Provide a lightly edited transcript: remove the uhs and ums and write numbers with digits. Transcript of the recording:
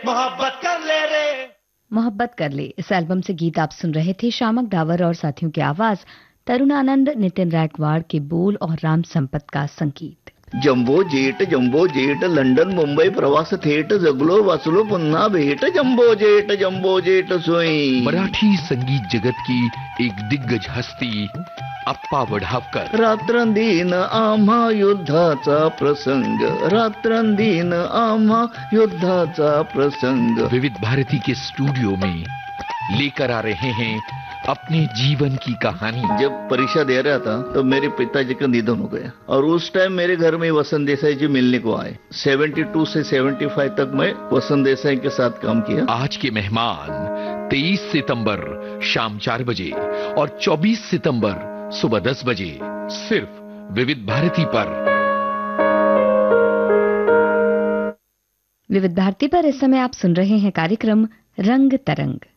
मोहब्बत कर ले रे। मोहब्बत कर ले इस एल्बम से गीत आप सुन रहे थे। शामक डावर और साथियों की आवाज, तरुण आनंद, नितिन रायकवाड़ के बोल और राम संपत का संगीत। जम्बो जेट लंडन मुंबई प्रवास थेट जगलो वाचलो पुन्हा भेट जम्बो जेट सोई। मराठी संगीत जगत की एक दिग्गज हस्ती अप्पा वढावकर। रात्रंदिन आम्हा युद्धाचा प्रसंग, रात्रंदिन आम्हा युद्धाचा प्रसंग। विविध भारती के स्टूडियो में लेकर आ रहे हैं अपने जीवन की कहानी। जब परीक्षा दे रहा था तो मेरे पिताजी का निधन हो गया और उस टाइम मेरे घर में वसंत देसाई जी मिलने को आए। 72 से 75 तक मैं वसंत देसाई के साथ काम किया। आज के मेहमान 23 सितंबर शाम 4 बजे और 24 सितंबर सुबह 10 बजे सिर्फ विविध भारती पर। विविध भारती पर इस समय आप सुन रहे हैं कार्यक्रम रंग तरंग।